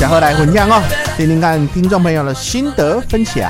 然后来分享哦，听听看听众朋友的心得分享。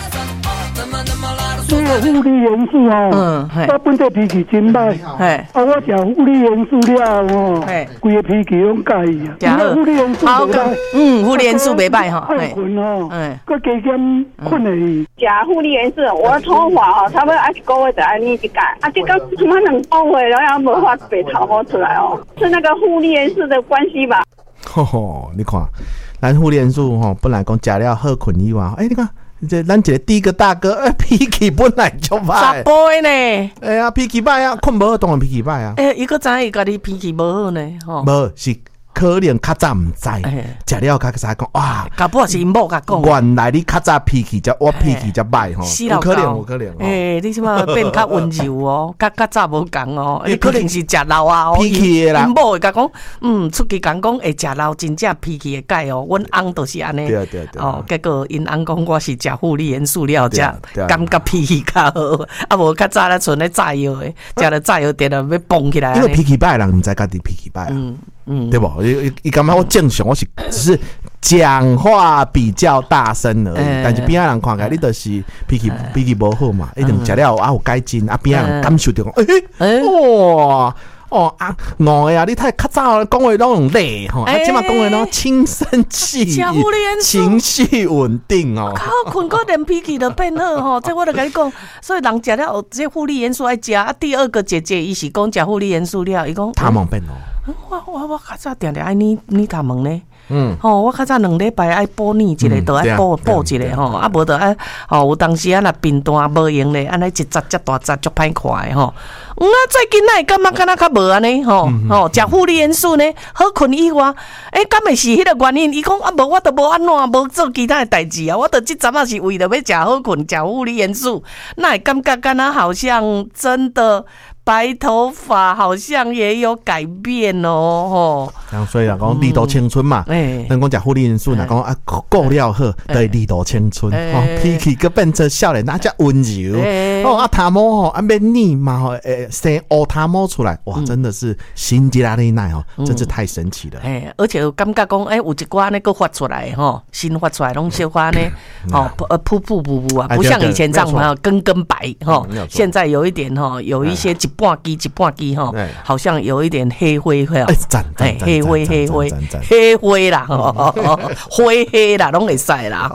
这个护理元素哦，我本身脾气真歹，我吃护理元素了哦，规个脾气拢改啊。护理元素好个，护理元素袂歹哈， 爱困哦，佮加减困的。 吃护理元素，我头发哦，差不多1个月就安尼一改，这个他妈2个月，然后无法白头发出来哦，是那个护理元素的关系吧？ 你看，咱护理元素吼，本来讲食了好困以外，你看。这咱一个第一个大哥，脾气本来就歹， 十倍呢。 哎呀，脾气歹啊，困无好当然脾气歹啊。 伊个知伊家己脾气无好呢，吼。 无是可能较早唔知，食了较才讲哇， 搞不好是因某甲讲。 原来你较早脾气才我脾气才歹吼，有可能有可能。 你即马变较温柔哦，较早无共哦，你可能是食老啊， 脾气的啦。 因某会甲讲，出去讲会食老，真正脾气会改哦。阮翁就是安尼， 对哦，结果因翁讲我是食护理元素了，才感觉脾气较好，啊无较早咧存咧炸药的，食了炸药点了要蹦起来。 因为脾气歹人唔知家己脾气歹啊。对不？伊感觉我正常，我是只是讲话比较大声而已，但是边仔人看起来你就是脾气无好嘛，一定食了有改进，边仔人感受到讲，哇！五个啊！你太较早讲话拢用累吼，即马讲话拢轻声细语，情绪稳定哦。 靠，困个连脾气都变好吼，这我就跟你讲，所以人食了这护理元素爱食啊。第二个姐姐伊是讲食护理元素了，伊讲他们变哦。 我较早定定爱你他问呢。我较早2礼拜爱补你一个，都爱补一个吼，啊无就爱有当时若病单无用咧，安尼一扎遮大扎足歹看的吼。最近哪会感觉敢若较无安尼吼？食护理元素呢，好困以外，敢会是迄个原因？伊讲无我都无安怎，无做其他的代志啊，我都即阵仔是为了要食好困，食护理元素，那会感觉敢若好像真的。白头发好像也有改变哦， 所以啦，讲利多青春嘛，咱讲食护理元素，若讲顾了好，对利多青春，脾气佮变成少年，那叫温柔，头毛免腻嘛，生乌头毛出来，哇，真的是新吉拉内奈真是太神奇了。 而且有感觉讲，有一寡呢，佮发出来新发出来，拢小花呢，噗啊，不像以前这样根白现在有一点有一些一半支好像有一点黑灰黑灰啦，灰啦，拢会使啦，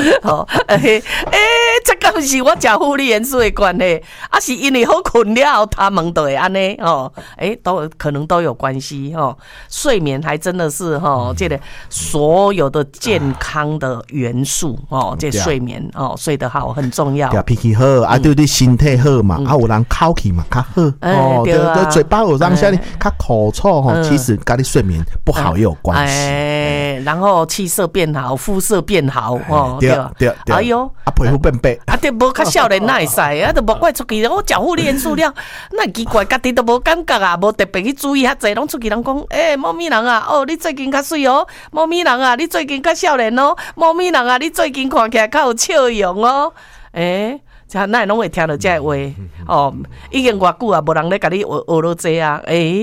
这个是我食护理元素的关系，是因为好困了，他们都会安尼都可能都有关系睡眠还真的是这个所有的健康的元素这睡眠睡得好很重要， 脾气好对你身体好嘛，有人口气嘛较好。对，嘴巴有让下你较口臭其实跟你睡眠不好也有关系。 然后气色变好，肤色变好对， 哎呦， 皮肤变白， 对，无较少年哪会使都无怪出去，我食护理元素了，那奇怪，家己都无感觉啊，无特别去注意遐济，拢出去人讲，猫咪人啊，你最近较水哦，猫咪人啊，你最近较少年哦，猫咪人啊，你最近看起来较有笑容哦，那会拢会听到这话已经偌久啊，无人咧甲你学落这啊，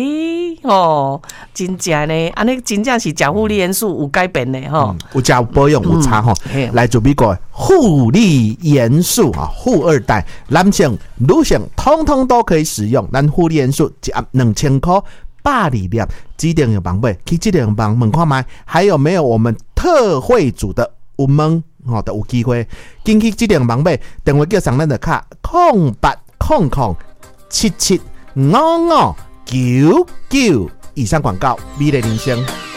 真正呢，安尼真正是食护理元素有改变的有加保养有差来自美国护理元素富二代，男性、女性通通都可以使用。咱护理元素一盒2000块，120粒，指定有房买，去指定房问看卖，还有没有我们特惠组的有问就有机会，紧去指定房买，电话叫上咱的卡0800775599。以上广告，美丽人生。